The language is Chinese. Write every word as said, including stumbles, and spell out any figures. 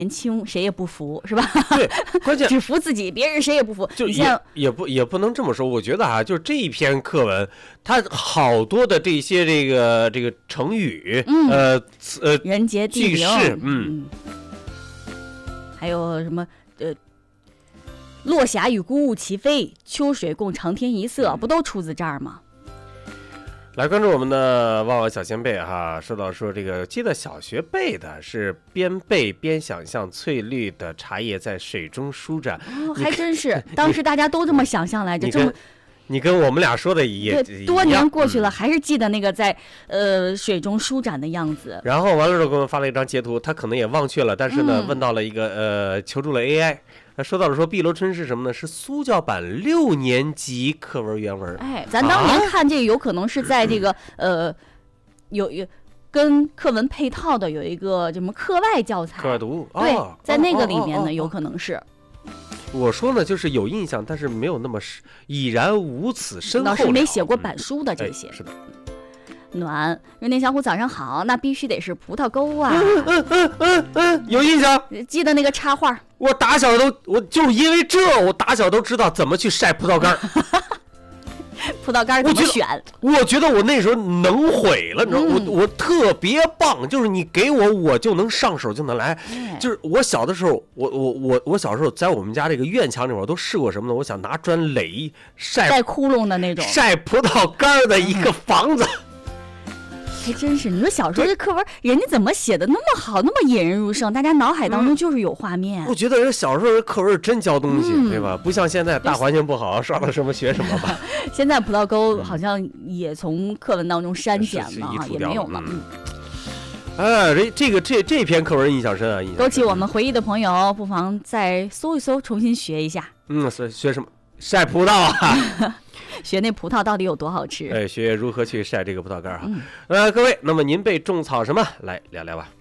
年轻，谁也不服，是吧？ 对，关键只服自己，别人谁也不服。 就也也不也不能这么说。我觉得啊，就是这一篇课文，它好多的这些这个这个成语， 嗯、 呃呃， 人杰地灵， 嗯， 嗯，还有什么呃，落霞与孤鹜齐飞，秋水共长天一色，不都出自这儿吗？ 来关注我们的旺旺小先辈哈，说到说这个，记得小学背的是边背边想象翠绿的茶叶在水中舒展， 哦，还真是，当时大家都这么想象来着，这么。 你跟我们俩说的也对，多年过去了，嗯、还是记得那个在呃水中舒展的样子。 然后完了之后给我们发了一张截图，他可能也忘却了，但是呢，嗯、问到了一个呃，求助了 A I。他说到了说碧螺春是什么呢？是苏教版六年级课文原文。 哎，咱当年看这个有可能是在这个、啊、呃，有有跟课文配套的有一个什么课外教材。 课外读物。 对， 哦、 在那个里面呢， 哦哦哦哦、 有可能是。 我说呢，就是有印象，但是没有那么已然无此深厚。 老师没写过板书的这些。 嗯哎、是的。 暖，热内小虎早上好，那必须得是葡萄沟啊！ 嗯嗯嗯嗯嗯，有印象， 记得那个插画。 我打小都，我就是因为这，我打小都知道怎么去晒葡萄干。 葡萄干怎么选？ 我觉得我那时候能毁了，你知道，嗯、我我特别棒，就是你给我，我就能上手就能来。哎、就是我小的时候，我我我我小时候在我们家这个院墙里面，我都试过什么呢？我想拿砖垒晒带窟窿的那种晒葡萄干的一个房子。嗯还真是，你说小时候这课文人家怎么写的那么好，那么引人入胜，大家脑海当中就是有画面。 嗯、我觉得人小时候课文真教东西，嗯、对吧？不像现在大环境不好，刷到什么学什么吧。 现在葡萄沟好像也从课文当中删减了，嗯、也没有了。嗯。 哎，这这个这这篇课文印象深啊！印象深勾起我们回忆的朋友，不妨再搜一搜，重新学一下。 嗯，学学什么？晒葡萄啊。 学那葡萄到底有多好吃？ 哎，学如何去晒这个葡萄干啊！嗯、呃，各位，那么您被种草什么？来聊聊吧。